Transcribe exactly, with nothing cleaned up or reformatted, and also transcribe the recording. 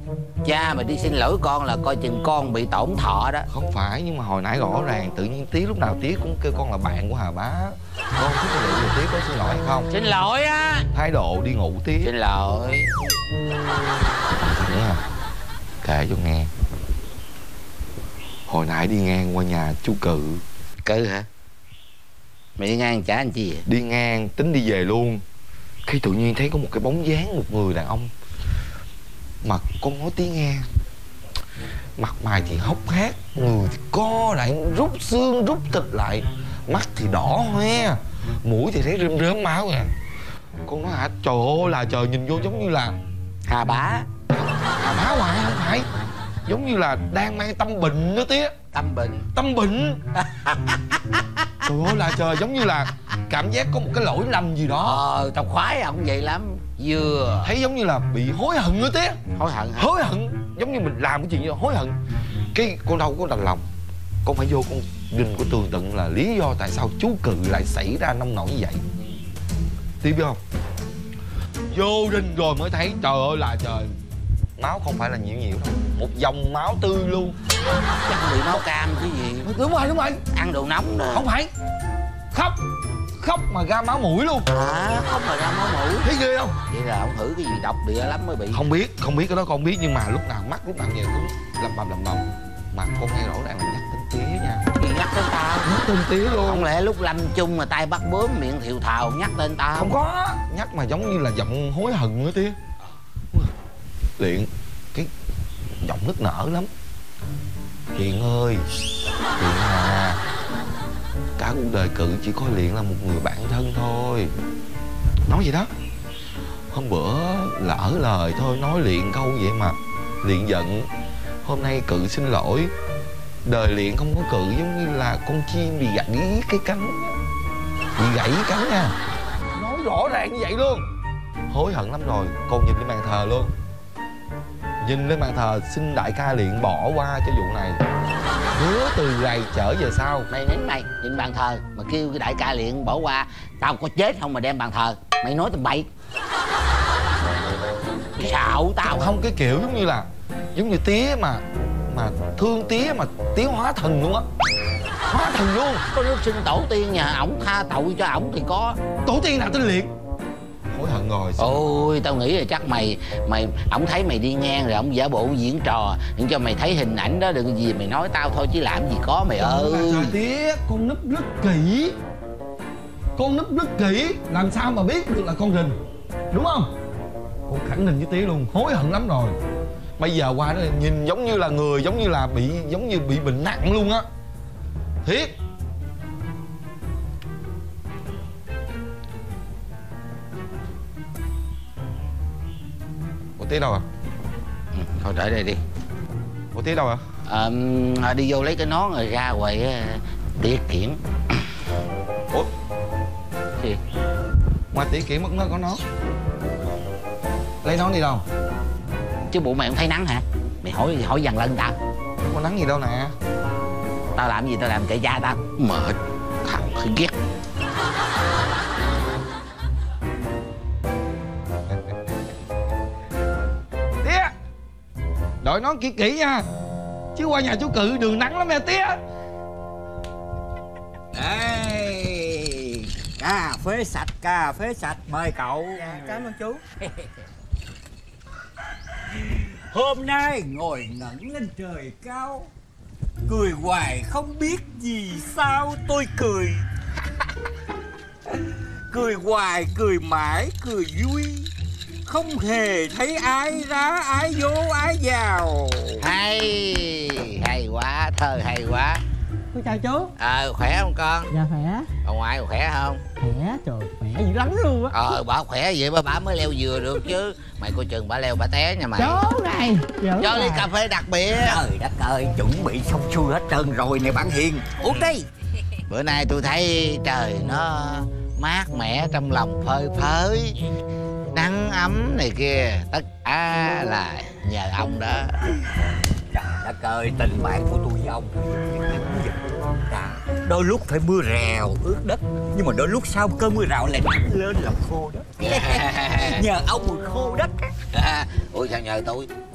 Cha mà đi xin lỗi con là coi chừng con bị tổn thọ đó. Không phải, nhưng mà hồi nãy rõ ràng tự nhiên Tía lúc nào Tía cũng kêu con là bạn của Hà Bá. Con biết cái liệu Tía có xin lỗi hay không? Xin lỗi á. Thái độ đi ngủ Tía. Xin lỗi. Nữa à, kể cho nghe. Hồi nãy đi ngang qua nhà chú Cự. Cự hả? Mày đi ngang chả anh chi vậy? Đi ngang tính đi về luôn. Khi tự nhiên thấy có một cái bóng dáng một người đàn ông. Mà con nói Tía nghe, mặt mày thì hốc hác, người thì co lại, rút xương rút thịt lại, mắt thì đỏ hoe, mũi thì thấy rơm rớm máu nè. Con nói hả, trời ơi là trời, nhìn vô giống như là Hà Bá. Hà Bá hoài không phải, giống như là đang mang tâm bệnh đó Tía. Tâm bệnh. Tâm bệnh. Trời ơi là trời, giống như là cảm giác có một cái lỗi lầm gì đó. Ờ, tao khoái ông vậy lắm. Vừa thấy giống như là bị hối hận đó Tía. hối hận hả? Hối hận, giống như mình làm cái chuyện gì đó hối hận. Cái con đâu có đành lòng, con phải vô con Đình của tường tận là lý do tại sao chú Cự lại xảy ra nông nổi như vậy. Tía biết không? Vô Đình rồi mới thấy trời ơi là trời, máu không phải là nhiều nhiều đâu, một dòng máu tươi luôn. Chắc bị máu cam chứ gì. Đúng rồi, đúng rồi. Ăn đồ nóng đó. Không phải, khóc khóc mà ra máu mũi luôn. À, không mà ra máu mũi. Thấy ghê không? Vậy là ông thử cái gì độc địa lắm mới bị. Không biết, không biết cái đó con không biết, nhưng mà lúc nào mắt lúc nào vậy cũng lầm bầm lầm bầm. Mà con nghe rõ ràng là nhắc tên Tía nha. Gì nhắc tên tao? Nhắc tên Tía luôn. Không lẽ lúc lâm chung mà tay bắt bướm miệng thiều thào nhắc tên tao? Không có, nhắc mà giống như là giọng hối hận nữa Tía. Luyện cái giọng nức nở lắm. Hiền ơi, Hiền à, cả cuộc đời Cự chỉ có Luyện là một người bạn thân thôi. Nói gì đó. Hôm bữa lỡ lời thôi, nói Luyện câu vậy mà Luyện giận. Hôm nay Cự xin lỗi. Đời Luyện không có Cự giống như là con chim bị gãy cái cánh. Bị gãy cái cánh nha. Nói rõ ràng như vậy luôn. Hối hận lắm rồi. Con nhìn lên bàn thờ luôn. Nhìn lên bàn thờ xin đại ca Luyện bỏ qua cái vụ này. Hứa từ này trở về sau. Mày nín mày, nhìn bàn thờ mà kêu cái đại ca Luyện bỏ qua. Tao có chết không mà đem bàn thờ. Mày nói tao bậy. Xạo tao. Không, cái kiểu giống như là giống như Tía mà mà thương Tía mà Tía hóa thần luôn á. Hóa thần luôn. Có nước xin tổ tiên nhà ổng tha tội cho ổng thì có. Tổ tiên nào tên Luyện? Hối hận rồi. Ôi, tao nghĩ là chắc mày mày ổng thấy mày đi ngang rồi ổng giả bộ diễn trò để cho mày thấy hình ảnh đó, đừng gì mày nói tao thôi chứ làm gì có mày ơi. Trời Tía, con núp rất kỹ. Con núp rất kỹ, làm sao mà biết được là con rình, đúng không? Con khẳng định với Tía luôn, hối hận lắm rồi. Bây giờ qua đó nhìn giống như là người, giống như là bị giống như bị bệnh nặng luôn á. Thiệt. Ủa Tía đâu à? Ừ, thôi đợi đây đi. Ủa Tía đâu à? À, đi vô lấy cái nón rồi ra quầy tiết kiển. Ủa? Gì? Ngoài tiết kiển mất nó có nón. Lấy nón đi đâu? Chứ bộ mày không thấy nắng hả? Mày hỏi hỏi dằn lân tao. Không có nắng gì đâu nè. Tao làm gì tao làm kệ cha tao. Mệt. Thằng hơi ghét. Tía, đội nón kỹ kỹ nha, chứ qua nhà chú Cự đường nắng lắm nha Tía. Đây, cà phê sạch, cà phê sạch, mời cậu. Dạ, cảm ơn chú. Hôm nay ngồi ngẩng lên trời cao, cười hoài không biết vì sao tôi cười. Cười hoài, cười mãi, cười vui, không hề thấy ai ra, ai vô, ai vào. Hay, hay quá, thơ hay quá. Con chào chú. Ờ, khỏe không con? Dạ khỏe. Bà ngoại khỏe không? Khỏe, trời khỏe dữ lắm luôn á. Ờ, bà khỏe vậy mà bà mới leo dừa được chứ. Mày coi chừng bà leo bà té nha mày. Chú này, cho ly cà phê đặc biệt. Trời đất ơi, chuẩn bị xong xuôi hết trơn rồi nè bạn Hiền. Uống đi. Bữa nay tôi thấy trời nó mát mẻ, trong lòng phơi phới, nắng ấm này kia, tất cả là nhờ ông đó. Trời đất ơi, tình bạn của tôi với ông đã, đôi lúc phải mưa rào ướt đất, nhưng mà đôi lúc sau cơn mưa rào lại đắp lên làm khô đất. Nhờ ông mà khô đất. Ủa sao nhờ tôi?